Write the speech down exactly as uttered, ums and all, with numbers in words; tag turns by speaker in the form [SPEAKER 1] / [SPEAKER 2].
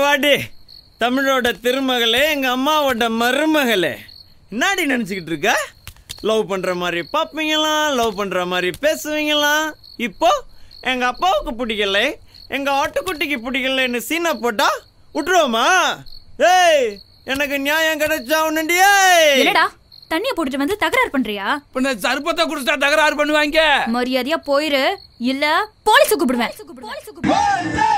[SPEAKER 1] வாடி தமிழோட திருமகளே, எங்க அம்மாவோட மருமகளே, என்னாடி நினைச்சுக்கிட்டு இருக்க? லவ் பண்ற மாதிரி பார்ப்பீங்களாம், லவ் பண்ற மாதிரி பேசுவீங்களாம். இப்போ எங்க அப்பாவுக்கு பிடிக்கல, எங்க ஆட்டுக்குட்டிக்கு பிடிக்கலன்னு சீனை போட்டா விட்டுருவோமா? ஏய், எனக்கு நியாயம் கிடைச்சா உன்னுண்டியே.
[SPEAKER 2] என்னடா தண்ணிய போட்டுட்டு வந்து தகராறு பண்றியா?
[SPEAKER 3] பின்ன சர்பத்தை குடிச்சா தகராறு பண்ணுவாங்க.
[SPEAKER 2] மரியாதையா போயிரு, இல்ல போலீஸ் கூப்பிடுவேன்.